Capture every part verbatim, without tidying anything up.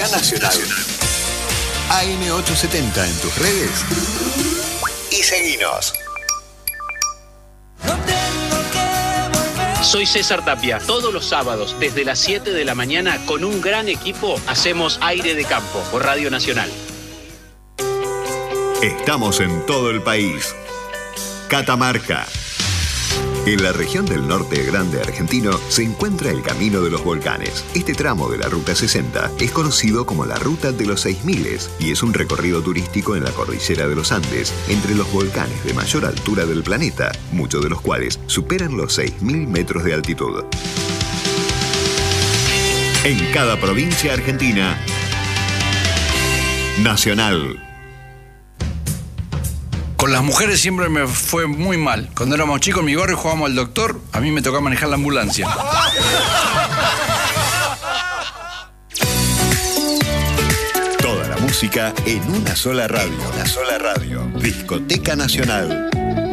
Discoteca Nacional. A M ochocientos setenta en tus redes y seguinos. Soy César Tapia. Todos los sábados, desde las siete de la mañana, con un gran equipo, hacemos Aire de Campo por Radio Nacional. Estamos en todo el país. Catamarca. En la región del norte grande argentino se encuentra el Camino de los Volcanes. Este tramo de la Ruta sesenta es conocido como la Ruta de los seis miles y es un recorrido turístico en la cordillera de los Andes entre los volcanes de mayor altura del planeta, muchos de los cuales superan los seis mil metros de altitud. En cada provincia argentina, Nacional. Con las mujeres siempre me fue muy mal. Cuando éramos chicos en mi barrio jugábamos al doctor, a mí me tocaba manejar la ambulancia. Toda la música en una sola radio. Una sola radio. Discoteca Nacional.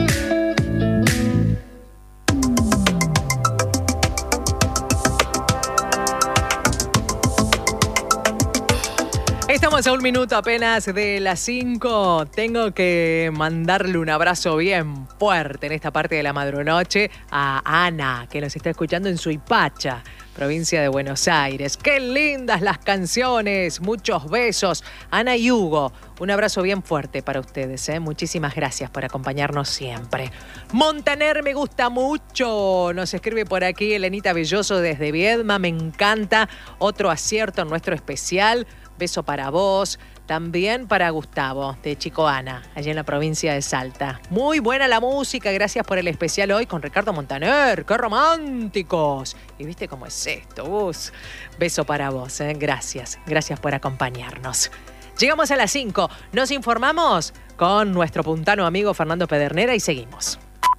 Estamos a un minuto apenas de las cinco. Tengo que mandarle un abrazo bien fuerte en esta parte de la madrunoche a Ana, que nos está escuchando en Suipacha, provincia de Buenos Aires. ¡Qué lindas las canciones! Muchos besos. Ana y Hugo, un abrazo bien fuerte para ustedes, ¿eh? Muchísimas gracias por acompañarnos siempre. Montaner me gusta mucho. Nos escribe por aquí Elenita Belloso desde Viedma. Me encanta. Otro acierto en nuestro especial. Beso para vos, también para Gustavo, de Chicoana, allá en la provincia de Salta. Muy buena la música, gracias por el especial hoy con Ricardo Montaner, ¡qué románticos! Y viste cómo es esto, vos. Beso para vos, ¿eh? Gracias, gracias por acompañarnos. Llegamos a las cinco, nos informamos con nuestro puntano amigo Fernando Pedernera y seguimos.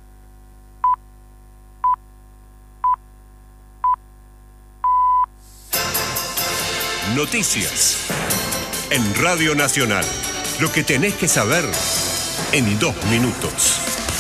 Noticias en Radio Nacional. Lo que tenés que saber en dos minutos.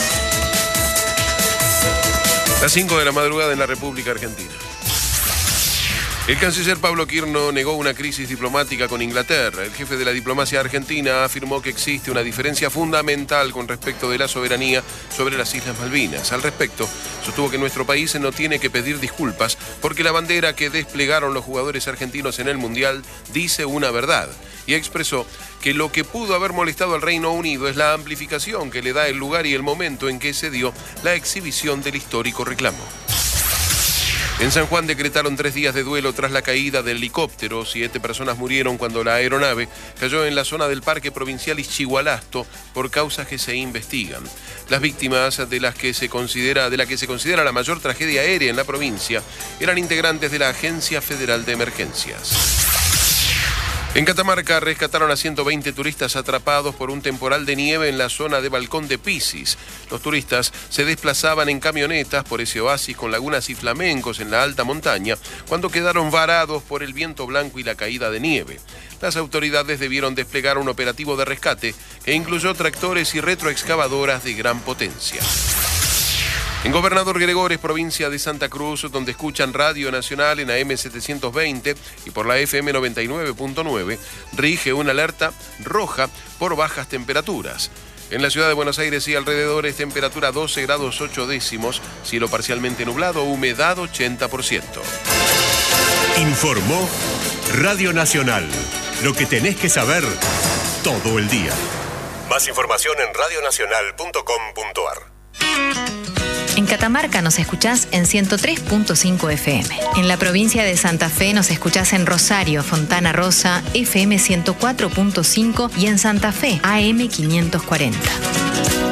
Las cinco de la madrugada en la República Argentina. El canciller Pablo Quirno negó una crisis diplomática con Inglaterra. El jefe de la diplomacia argentina afirmó que existe una diferencia fundamental con respecto de la soberanía sobre las Islas Malvinas. Al respecto, sostuvo que nuestro país no tiene que pedir disculpas porque la bandera que desplegaron los jugadores argentinos en el Mundial dice una verdad. Y expresó que lo que pudo haber molestado al Reino Unido es la amplificación que le da el lugar y el momento en que se dio la exhibición del histórico reclamo. En San Juan decretaron tres días de duelo tras la caída del helicóptero. Siete personas murieron cuando la aeronave cayó en la zona del Parque Provincial Ischigualasto por causas que se investigan. Las víctimas de las que se considera, de la que se considera la mayor tragedia aérea en la provincia eran integrantes de la Agencia Federal de Emergencias. En Catamarca rescataron a ciento veinte turistas atrapados por un temporal de nieve en la zona de Balcón de Pisis. Los turistas se desplazaban en camionetas por ese oasis con lagunas y flamencos en la alta montaña cuando quedaron varados por el viento blanco y la caída de nieve. Las autoridades debieron desplegar un operativo de rescate que incluyó tractores y retroexcavadoras de gran potencia. En Gobernador Gregores, provincia de Santa Cruz, donde escuchan Radio Nacional en A M setecientos veinte y por la F M noventa y nueve punto nueve, rige una alerta roja por bajas temperaturas. En la ciudad de Buenos Aires y alrededores, temperatura doce grados ocho décimos, cielo parcialmente nublado, humedad ochenta por ciento. Informó Radio Nacional. Lo que tenés que saber todo el día. Más información en radio nacional punto com punto a r. En Catamarca nos escuchás en ciento tres punto cinco F M. En la provincia de Santa Fe nos escuchás en Rosario, Fontana Rosa, F M ciento cuatro punto cinco y en Santa Fe, A M quinientos cuarenta.